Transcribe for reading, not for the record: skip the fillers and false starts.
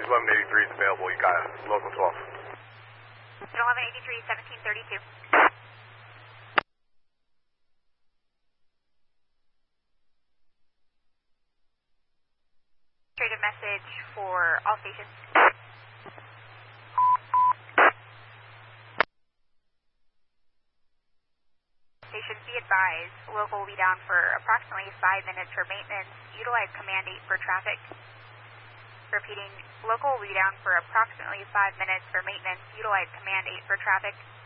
1183 is available. You got it. Local 12. 1183, 1732. Traded message for all stations. Station, be advised, local will be down for approximately 5 minutes for maintenance. Utilize Command 8 for traffic. Repeating, local will be down for approximately 5 minutes for maintenance. Utilize Command 8 for traffic.